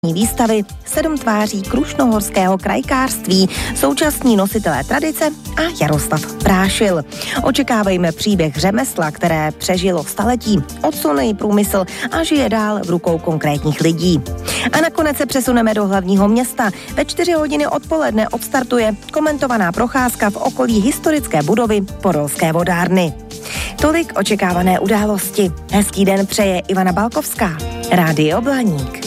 výstavy 7 tváří krušnohorského krajkářství, současní nositelé tradice a Jaroslav Prášil. Očekávejme příběh řemesla, které přežilo staletí, odsunej průmysl a žije dál v rukou konkrétních lidí. A nakonec se přesuneme do hlavního města. Ve 4 hodiny odpoledne odstartuje komentovaná procházka v okolí historické budovy Podolské vodárny. Tolik očekávané události. Hezký den přeje Ivana Balkovská. Rádio Blaník.